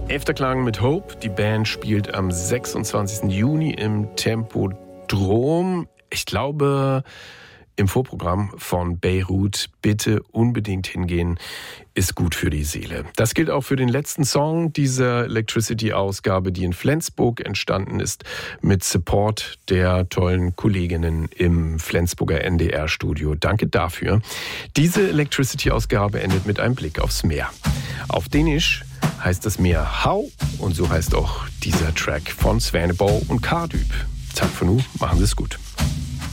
Efterklang mit Hope. Die Band spielt am 26. Juni im Tempodrom. Ich glaube, im Vorprogramm von Beirut. Bitte unbedingt hingehen, ist gut für die Seele. Das gilt auch für den letzten Song dieser Electricity-Ausgabe, die in Flensburg entstanden ist, mit Support der tollen Kolleginnen im Flensburger NDR-Studio. Danke dafür. Diese Electricity-Ausgabe endet mit einem Blick aufs Meer. Auf Dänisch heißt das Meer Hau und so heißt auch dieser Track von Svanebo und Cardyp. Tak for nu. Machen Sie es gut.